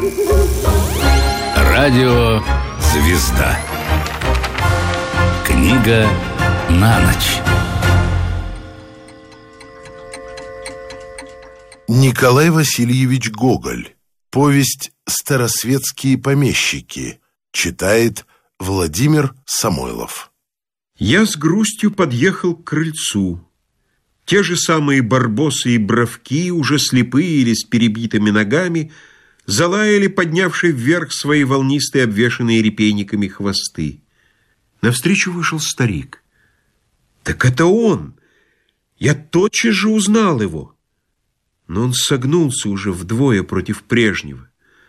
Радио «Звезда». Книга на ночь. Николай Васильевич Гоголь. Повесть «Старосветские помещики». Читает Владимир Самойлов. Я с грустью подъехал к крыльцу. Те же самые барбосы и бровки, уже слепые или с перебитыми ногами, залаяли, поднявшие вверх свои волнистые, обвешанные репейниками хвосты. Навстречу вышел старик. Так это он! Я тотчас же узнал его. Но он согнулся уже вдвое против прежнего.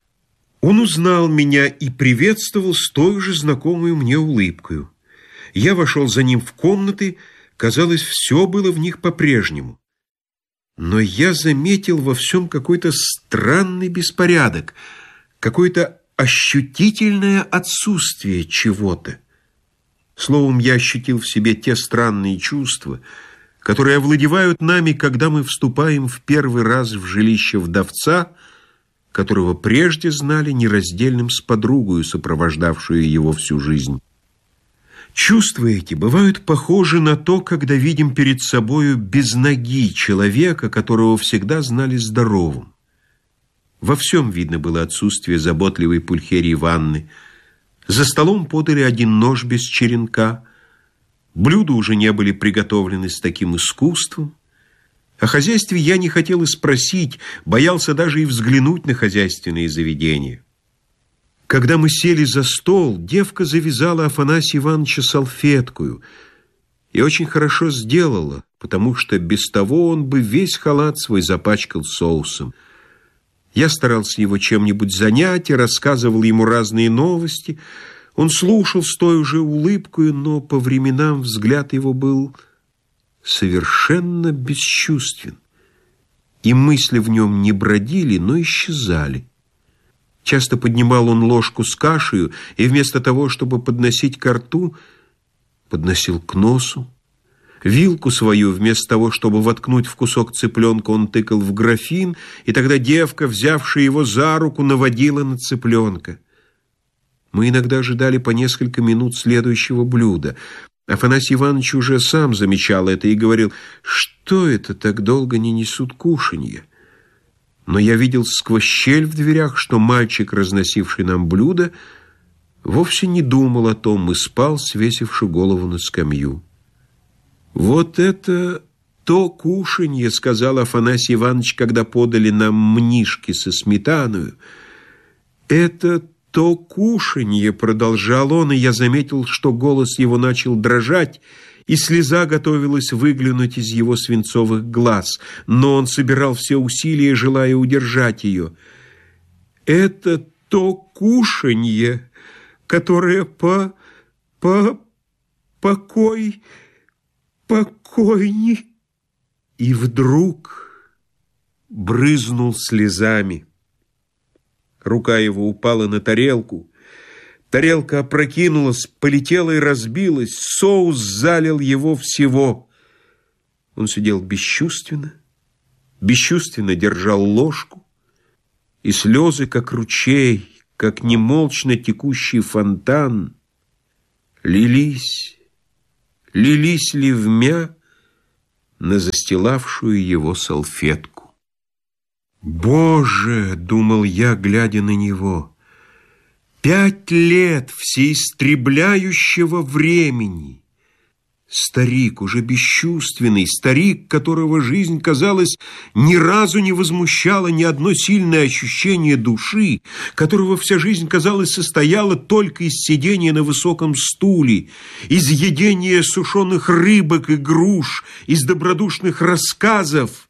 Он узнал меня и приветствовал с той же знакомой мне улыбкою. Я вошел за ним в комнаты, казалось, все было в них по-прежнему. Но я заметил во всем какой-то странный беспорядок, какое-то ощутительное отсутствие чего-то. Словом, я ощутил в себе те странные чувства, которые овладевают нами, когда мы вступаем в первый раз в жилище вдовца, которого прежде знали нераздельным с подругою, сопровождавшую его всю жизнь. Чувства эти бывают похожи на то, когда видим перед собою без ноги человека, которого всегда знали здоровым. Во всем видно было отсутствие заботливой Пульхерии Ивановны. За столом подали один нож без черенка. Блюда уже не были приготовлены с таким искусством. О хозяйстве я не хотел и спросить, боялся даже и взглянуть на хозяйственные заведения. Когда мы сели за стол, девка завязала Афанасия Ивановича салфеткою и очень хорошо сделала, потому что без того он бы весь халат свой запачкал соусом. Я старался его чем-нибудь занять и рассказывал ему разные новости. Он слушал с той же улыбкою, но по временам взгляд его был совершенно бесчувствен, и мысли в нем не бродили, но исчезали. Часто поднимал он ложку с кашею и вместо того, чтобы подносить ко рту, подносил к носу. Вилку свою, вместо того, чтобы воткнуть в кусок цыпленка, он тыкал в графин, и тогда девка, взявшая его за руку, наводила на цыпленка. Мы иногда ожидали по несколько минут следующего блюда. Афанасий Иванович уже сам замечал это и говорил, что это так долго не несут кушанья. Но я видел сквозь щель в дверях, что мальчик, разносивший нам блюда, вовсе не думал о том и спал, свесивши голову на скамью. «Вот это то кушанье», — сказал Афанасий Иванович, когда подали нам мнишки со сметаною. «Это то кушанье», — продолжал он, и я заметил, что голос его начал дрожать, и слеза готовилась выглянуть из его свинцовых глаз, но он собирал все усилия, желая удержать ее. «Это то кушанье, которое покойней». И вдруг брызнул слезами. Рука его упала на тарелку. Тарелка опрокинулась, полетела и разбилась. Соус залил его всего. Он сидел бесчувственно держал ложку, и слезы, как ручей, как немолчно текущий фонтан, лились ливмя на застилавшую его салфетку. «Боже!» — думал я, глядя на него. 5 лет всеистребляющего времени. Старик, уже бесчувственный, старик, которого жизнь, казалось, ни разу не возмущала ни одно сильное ощущение души, которого вся жизнь, казалось, состояла только из сидения на высоком стуле, из едения сушеных рыбок и груш, из добродушных рассказов.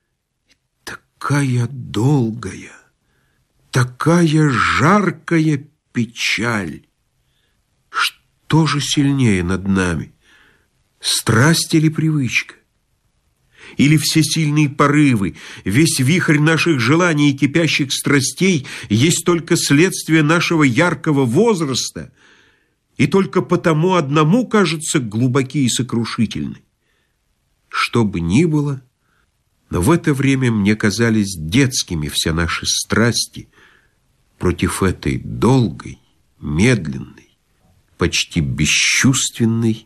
Такая долгая, такая жаркая печаль. Что же сильнее над нами? Страсть или привычка? Или все сильные порывы, весь вихрь наших желаний и кипящих страстей есть только следствие нашего яркого возраста, и только потому одному кажется глубоки и сокрушительны? Что бы ни было, но в это время мне казались детскими все наши страсти, против этой долгой, медленной, почти бесчувственной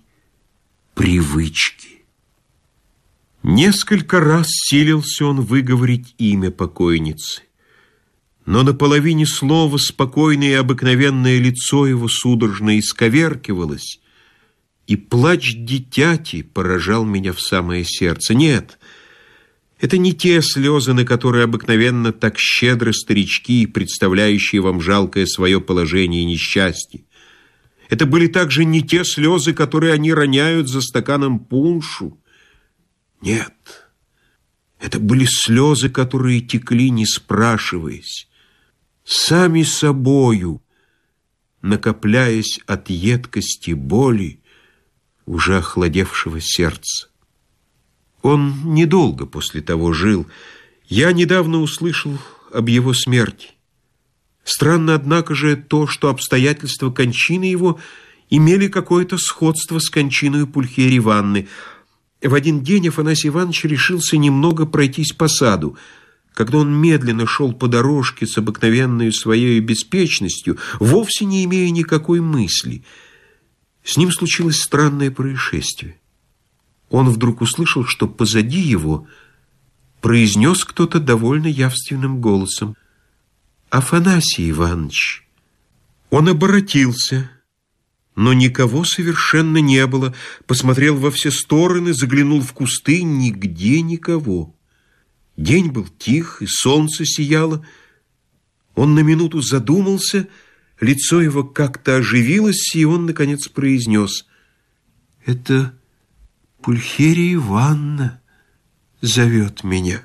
привычки. Несколько раз силился он выговорить имя покойницы, но на половине слова спокойное и обыкновенное лицо его судорожно исковеркивалось, и плач дитяти поражал меня в самое сердце. Нет, это не те слезы, на которые обыкновенно так щедро старички, представляющие вам жалкое свое положение и несчастье. Это были также не те слезы, которые они роняют за стаканом пуншу. Нет, это были слезы, которые текли, не спрашиваясь, сами собою, накопляясь от едкости боли уже охладевшего сердца. Он недолго после того жил. Я недавно услышал об его смерти. Странно, однако же, то, что обстоятельства кончины его имели какое-то сходство с кончиной Пульхерии Ивановны. В один день Афанасий Иванович решился немного пройтись по саду. Когда он медленно шел по дорожке с обыкновенной своей беспечностью, вовсе не имея никакой мысли, с ним случилось странное происшествие. Он вдруг услышал, что позади его произнес кто-то довольно явственным голосом: «Афанасий Иванович». Он оборотился, но никого совершенно не было. Посмотрел во все стороны, заглянул в кусты — нигде никого. День был тих, и солнце сияло. Он на минуту задумался, лицо его как-то оживилось, и он, наконец, произнес: «Это Пульхерия Ивановна зовет меня».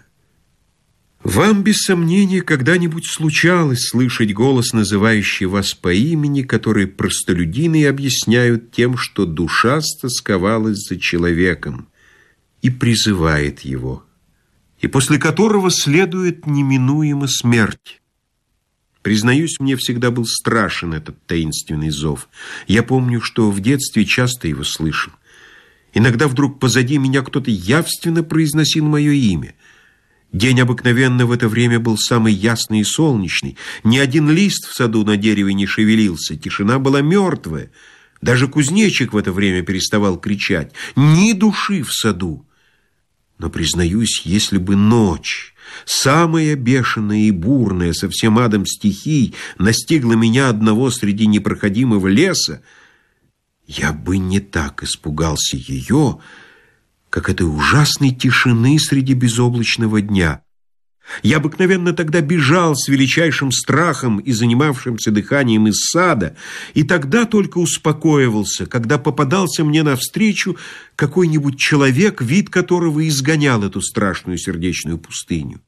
Вам, без сомнения, когда-нибудь случалось слышать голос, называющий вас по имени, который простолюдины объясняют тем, что душа стосковалась за человеком и призывает его, и после которого следует неминуемо смерть. Признаюсь, мне всегда был страшен этот таинственный зов. Я помню, что в детстве часто его слышал. Иногда вдруг позади меня кто-то явственно произносил мое имя. День обыкновенно в это время был самый ясный и солнечный. Ни один лист в саду на дереве не шевелился, тишина была мертвая. Даже кузнечик в это время переставал кричать. Ни души в саду. Но, признаюсь, если бы ночь, самая бешеная и бурная, со всем адом стихий, настигла меня одного среди непроходимого леса, я бы не так испугался ее, как этой ужасной тишины среди безоблачного дня. Я обыкновенно тогда бежал с величайшим страхом и занимавшимся дыханием из сада, и тогда только успокоивался, когда попадался мне навстречу какой-нибудь человек, вид которого изгонял эту страшную сердечную пустыню.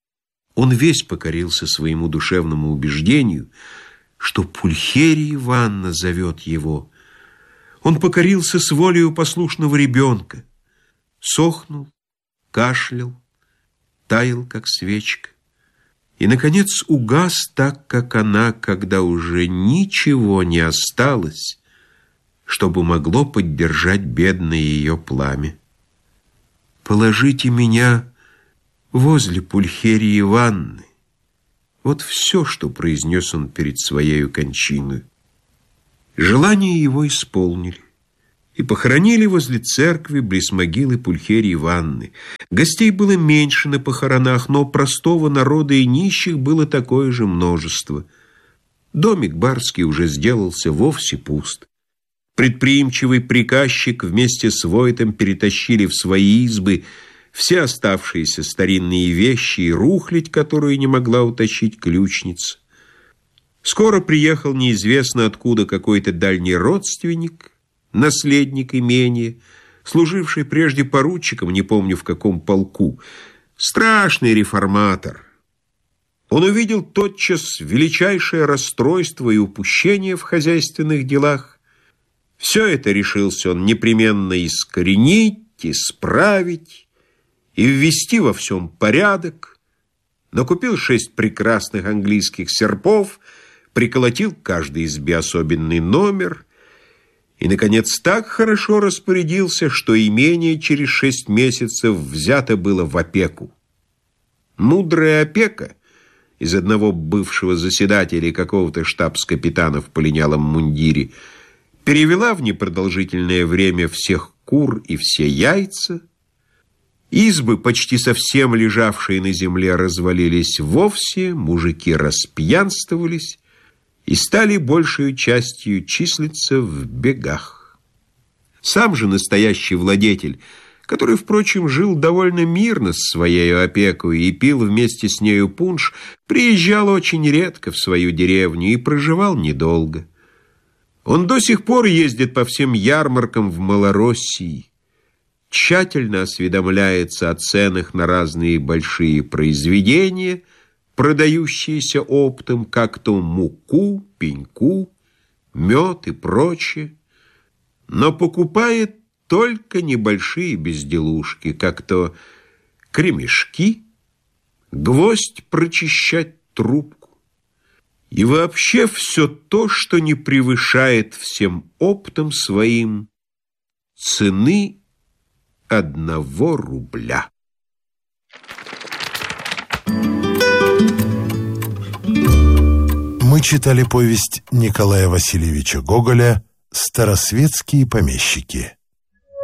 Он весь покорился своему душевному убеждению, что Пульхерия Ивановна зовет его. Он покорился с волею послушного ребенка, сохнул, кашлял, таял, как свечка, и, наконец, угас так, как она, когда уже ничего не осталось, чтобы могло поддержать бедное ее пламя. «Положите меня возле Пульхерии Ивановны». Вот все, что произнес он перед своей кончиной. Желание его исполнили и похоронили возле церкви близ могилы Пульхерии Ивановны. Гостей было меньше на похоронах, но простого народа и нищих было такое же множество. Домик барский уже сделался вовсе пуст. Предприимчивый приказчик вместе с войтом перетащили в свои избы все оставшиеся старинные вещи и рухлядь, которую не могла утащить ключница. Скоро приехал неизвестно откуда какой-то дальний родственник, наследник имения, служивший прежде поручиком, не помню в каком полку, страшный реформатор. Он увидел тотчас величайшее расстройство и упущение в хозяйственных делах. Все это решился он непременно искоренить, исправить и ввести во всем порядок. Накупил 6 прекрасных английских серпов, приколотил к каждой избе особенный номер и, наконец, так хорошо распорядился, что имение через 6 месяцев взято было в опеку. Мудрая опека из одного бывшего заседателя и какого-то штабс-капитана в полинялом мундире, перевела в непродолжительное время всех кур и все яйца. Избы, почти совсем лежавшие на земле, развалились вовсе, мужики распьянствовались и стали большей частью числиться в бегах. Сам же настоящий владетель, который, впрочем, жил довольно мирно с своей опекой и пил вместе с нею пунш, приезжал очень редко в свою деревню и проживал недолго. Он до сих пор ездит по всем ярмаркам в Малороссии, тщательно осведомляется о ценах на разные большие произведения, продающиеся оптом, как то муку, пеньку, мед и прочее, но покупает только небольшие безделушки, как то кремешки, гвоздь прочищать трубку и вообще все то, что не превышает всем оптом своим цены 1 рубля. Мы читали повесть Николая Васильевича Гоголя «Старосветские помещики».